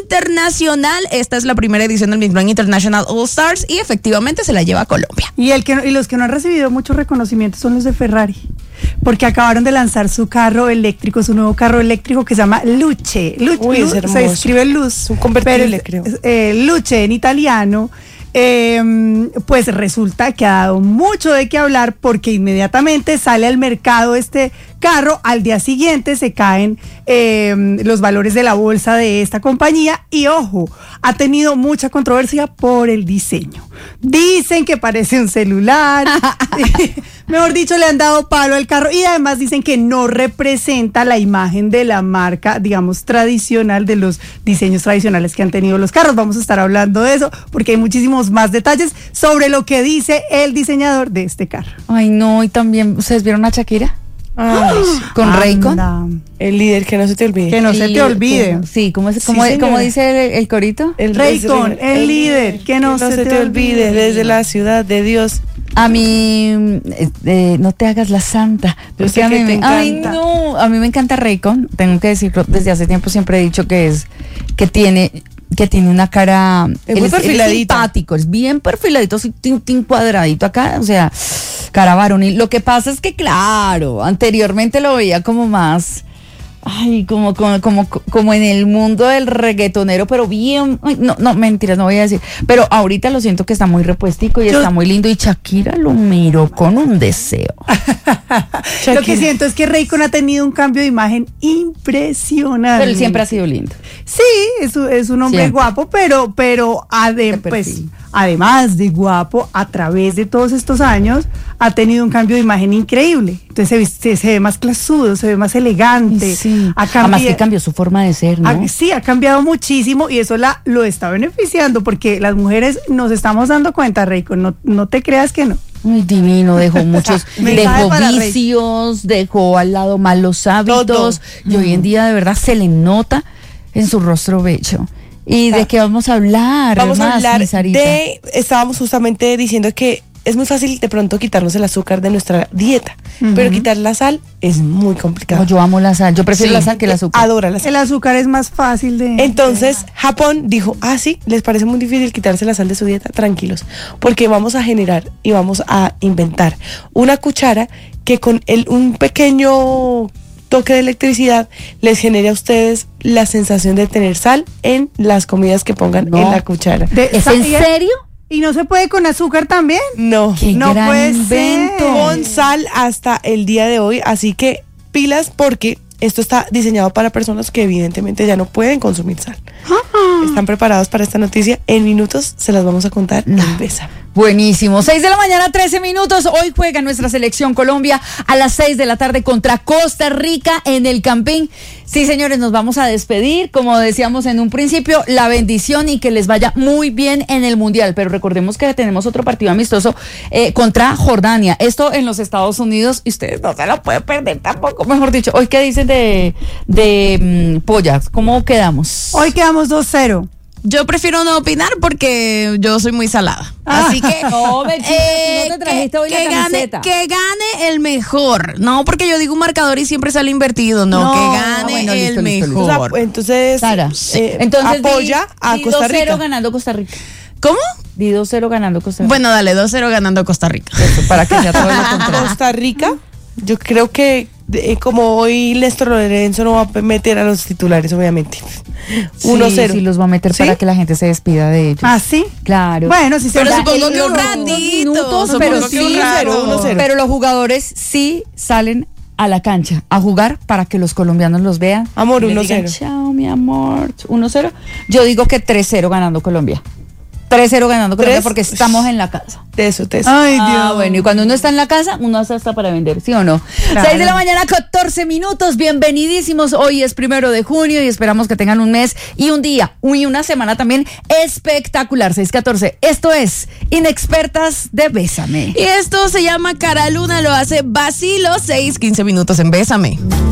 internacional. Esta es la primera edición del Miss Grand International All Stars y efectivamente se la lleva a Colombia. Y los que no han recibido mucho reconocimiento son los de Ferrari, porque acabaron de lanzar su carro eléctrico, su nuevo carro eléctrico que se llama Luce. Uy, es hermoso. Se escribe Luz. Un convertible, creo. Luce en italiano. Pues resulta que ha dado mucho de qué hablar porque inmediatamente sale al mercado este carro, al día siguiente se caen los valores de la bolsa de esta compañía y ojo, ha tenido mucha controversia por el diseño. Dicen que parece un celular, mejor dicho, le han dado palo al carro y además dicen que no representa la imagen de la marca, digamos, tradicional, de los diseños tradicionales que han tenido los carros. Vamos a estar hablando de eso porque hay muchísimos más detalles sobre lo que dice el diseñador de este carro. Ay, no, y también, ¿ustedes vieron a Shakira? Ay, Con Raycon. el líder, que no se te olvide. Que no se te olvide. Sí, ¿cómo dice el corito? Raycon, el líder, que no se te olvide. Desde la ciudad de Dios. A mí, no te hagas la santa. Yo sé a que mí te encanta. Ay, no, a mí me encanta Raycon. Tengo que decirlo, desde hace tiempo siempre he dicho que tiene una cara, es muy perfiladito, es simpático, es bien perfiladito, así tin cuadradito acá, o sea, cara varonil. Lo que pasa es que claro, anteriormente lo veía como más, ay, como en el mundo del reggaetonero, pero bien, ay, no, mentiras, no voy a decir, pero ahorita lo siento que está muy repuestico y está muy lindo y Shakira lo miró con un deseo. Lo que siento es que Raycon ha tenido un cambio de imagen impresionante. Pero él siempre ha sido lindo. Sí, es un hombre Siempre. guapo, pero además de guapo, a través de todos estos años, ha tenido un cambio de imagen increíble. Entonces se ve más clasudo, se ve más elegante. Sí. Ha Además que cambió su forma de ser, ¿no? Sí, ha cambiado muchísimo y eso lo está beneficiando porque las mujeres nos estamos dando cuenta, Raycon, no te creas que no. Muy divino, dejó muchos, dejó vicios, dejó al lado malos hábitos. Todo. Y hoy en día de verdad se le nota en su rostro bello. ¿Y de qué vamos a hablar? Vamos a hablar estábamos justamente diciendo que es muy fácil de pronto quitarnos el azúcar de nuestra dieta, pero quitar la sal es muy complicado. No, yo amo la sal, yo prefiero la sal que el azúcar. Adoro la sal. El azúcar es más fácil de... Entonces, Japón dijo, sí, les parece muy difícil quitarse la sal de su dieta, tranquilos, porque vamos a generar y vamos a inventar una cuchara que con un pequeño toque de electricidad les genere a ustedes la sensación de tener sal en las comidas que pongan en la cuchara. ¿Es en serio? ¿Y no se puede con azúcar también? No. ¡Qué no gran puede invento! ser. Con sal hasta el día de hoy, así que pilas porque esto está diseñado para personas que evidentemente ya no pueden consumir sal. ¿Están preparados para esta noticia? En minutos se las vamos a contar en Bésame. Buenísimo, 6 de la mañana, 13 minutos. Hoy juega nuestra selección Colombia a las 6 de la tarde contra Costa Rica en el Campín. Sí, señores, nos vamos a despedir, como decíamos en un principio, la bendición y que les vaya muy bien en el Mundial. Pero recordemos que tenemos otro partido amistoso contra Jordania. Esto en los Estados Unidos y ustedes no se lo pueden perder tampoco. Mejor dicho, ¿hoy qué dicen de pollas? ¿Cómo quedamos? Hoy quedamos 2-0. Yo prefiero no opinar porque yo soy muy salada. Así que no, Bechita, tú no te trajiste hoy la camiseta. Que gane el mejor. No, porque yo digo un marcador y siempre sale invertido. No, que gane el mejor. Entonces, Sara, entonces apoya a Costa Rica. 2-0 ganando Costa Rica. ¿Cómo? Di 2-0 ganando Costa Rica. Bueno, dale, 2-0 ganando Costa Rica. Eso, para que sea todo lo contrario. Costa Rica, yo creo que como hoy Néstor Lorenzo no va a meter a los titulares, obviamente. 1-0. Sí, los va a meter para que la gente se despida de ellos. ¿Ah, sí? Claro. Bueno, sí, pero supongo que un ratito. Pero sí, 1-0. Pero los jugadores sí salen a la cancha a jugar para que los colombianos los vean. Amor, 1-0. Chao, mi amor. 1-0. Yo digo que 3-0 ganando Colombia. 3-0 ganando Colombia porque estamos en la casa. Eso. Ay, Dios. Bueno, y cuando uno está en la casa, uno hace hasta para vender, ¿sí o no? Claro. 6 de la mañana, 14 minutos, bienvenidísimos. Hoy es 1 de junio y esperamos que tengan un mes y un día y una semana también espectacular. 6-14, esto es Inexpertas de Bésame. Y esto se llama Cara Luna, lo hace Basilo. 6-15 minutos en Bésame.